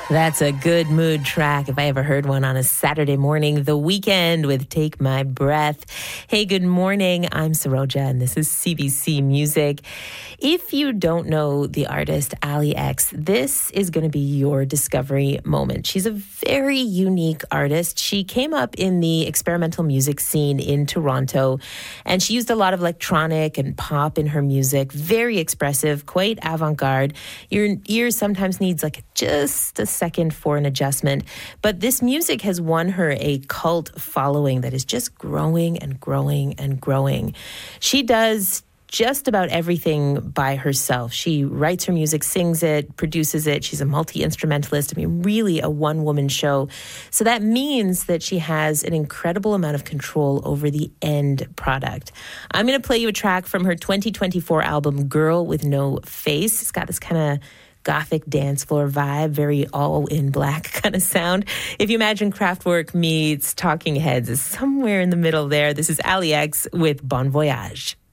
That's a good mood track if I ever heard one on a Saturday morning. The Weekend with Take My Breath. Hey, good morning. I'm Saroja, and this is CBC Music. If you don't know the artist Ali X, this is going to be your discovery moment. She's a very unique artist. She came up in the experimental music scene in Toronto, and she used a lot of electronic and pop in her music. Very expressive, quite avant-garde. Your ear sometimes needs just a second for an adjustment. But this music has won her a cult following that is just growing and growing and growing. She does just about everything by herself. She writes her music, sings it, produces it. She's a multi-instrumentalist. Really a one-woman show. So that means that she has an incredible amount of control over the end product. I'm going to play you a track from her 2024 album, Girl with No Face. It's got this kind of gothic dance floor vibe, very all in black kind of sound. If you imagine Kraftwerk meets Talking Heads, is somewhere in the middle there. This is Ali X with Bon Voyage.